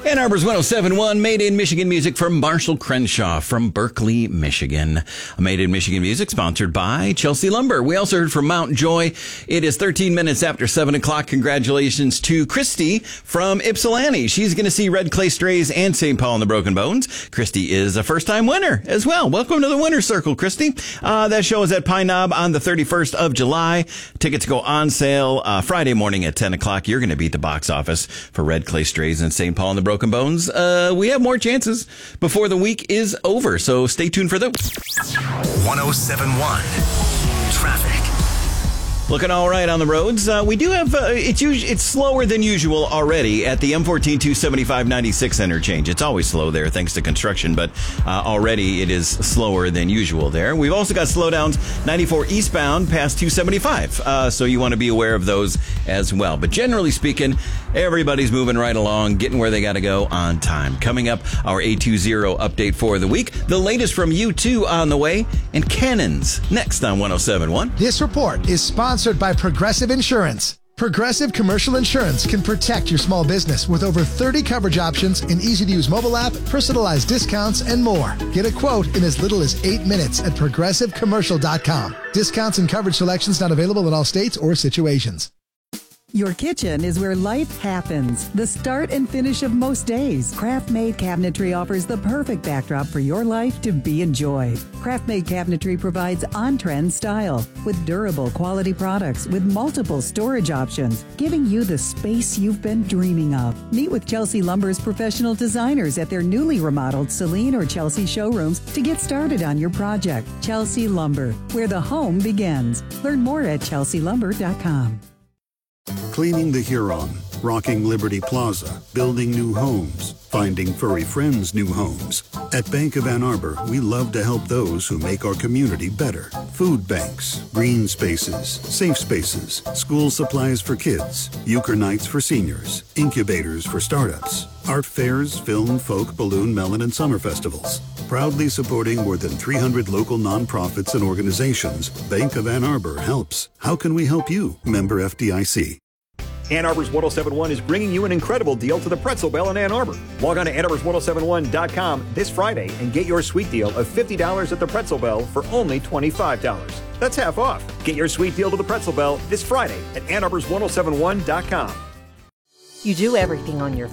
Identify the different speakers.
Speaker 1: Ann Arbor's 107.1, Made in Michigan music from Marshall Crenshaw from Berkeley, Michigan. Made in Michigan music sponsored by Chelsea Lumber. We also heard from Mount Joy. It is 13 minutes after 7 o'clock. Congratulations to Christy from Ypsilanti. She's going to see Red Clay Strays and St. Paul and the Broken Bones. Christy is a first-time winner as well. Welcome to the winner's circle, Christy. That show is at Pine Knob on the 31st of July. Tickets go on sale Friday morning at 10 o'clock. You're going to beat the box office for Red Clay Strays and St. Paul and the Broken Bones. We have more chances before the week is over, so stay tuned for those.
Speaker 2: 107.1 Traffic.
Speaker 1: Looking all right on the roads. We do have, it's slower than usual already at the M14 275-96 interchange. It's always slow there thanks to construction, but already it is slower than usual there. We've also got slowdowns 94 eastbound past 275, so you want to be aware of those as well. But generally speaking, everybody's moving right along, getting where they got to go on time. Coming up, our A20 update for the week. The latest from U2 on the way, and Cannons next on 107.1.
Speaker 3: This report is sponsored by Progressive Insurance. Progressive Commercial Insurance can protect your small business with over 30 coverage options, an easy-to-use mobile app, personalized discounts, and more. Get a quote in as little as 8 minutes at progressivecommercial.com. Discounts and coverage selections not available in all states or situations.
Speaker 4: Your kitchen is where life happens. The start and finish of most days. Craft-Made Cabinetry offers the perfect backdrop for your life to be enjoyed. Craft-Made Cabinetry provides on-trend style with durable quality products with multiple storage options, giving you the space you've been dreaming of. Meet with Chelsea Lumber's professional designers at their newly remodeled Celine or Chelsea showrooms to get started on your project. Chelsea Lumber, where the home begins. Learn more at chelsealumber.com.
Speaker 5: Cleaning the Huron, rocking Liberty Plaza, building new homes, finding furry friends new homes. At Bank of Ann Arbor, we love to help those who make our community better. Food banks, green spaces, safe spaces, school supplies for kids, euchre nights for seniors, incubators for startups, art fairs, film, folk, balloon, melon, and summer festivals. Proudly supporting more than 300 local nonprofits and organizations, Bank of Ann Arbor helps. How can we help you? Member FDIC.
Speaker 6: Ann Arbor's 107.1 is bringing you an incredible deal to the Pretzel Bell in Ann Arbor. Log on to AnnArbor's1071.com this Friday and get your sweet deal of $50 at the Pretzel Bell for only $25. That's half off. Get your sweet deal to the Pretzel Bell this Friday at AnnArbor's1071.com.
Speaker 7: You do everything on your